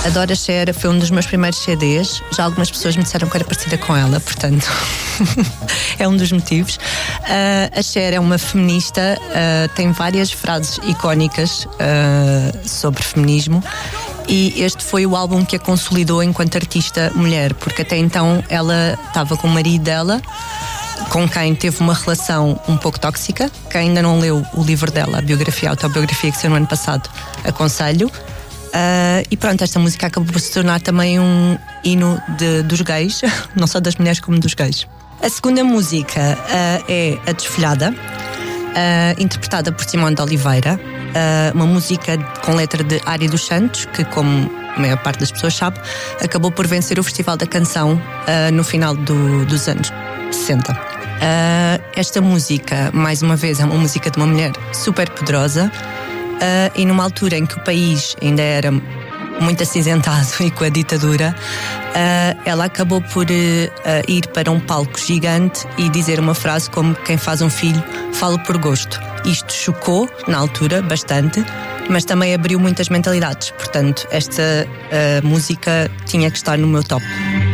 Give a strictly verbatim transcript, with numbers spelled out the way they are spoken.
Adoro a Cher, foi um dos meus primeiros C Ds. Já algumas pessoas me disseram que era parecida com ela, portanto é um dos motivos. Uh, a Cher é uma feminista, uh, tem várias frases icónicas uh, sobre feminismo. E este foi o álbum que a consolidou enquanto artista mulher, porque até então ela estava com o marido dela, com quem teve uma relação um pouco tóxica. Quem ainda não leu o livro dela, a biografia, a autobiografia que saiu no ano passado, aconselho. Uh, e pronto, esta música acabou por se tornar também um hino de, dos gays, não só das mulheres como dos gays. A segunda música uh, é A Desfolhada, uh, interpretada por Simone de Oliveira. Uh, uma música com letra de Ari dos Santos, que, como a maior parte das pessoas sabe, acabou por vencer o Festival da Canção uh, no final do, dos anos sessenta. Uh, esta música, mais uma vez, é uma música de uma mulher super poderosa, uh, e numa altura em que o país ainda era muito acinzentado e com a ditadura, uh, ela acabou por uh, ir para um palco gigante e dizer uma frase como: quem faz um filho fala por gosto. Isto chocou, na altura, bastante, mas também abriu muitas mentalidades. Portanto, esta uh, música tinha que estar no meu top.